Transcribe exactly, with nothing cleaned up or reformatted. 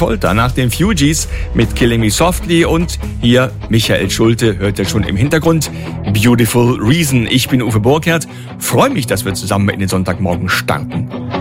Folter. Nach den Fugees mit Killing Me Softly und hier Michael Schulte, hört ihr schon im Hintergrund. Beautiful Reason. Ich bin Uwe Burkhardt. Freue mich, dass wir zusammen in den Sonntagmorgen starten.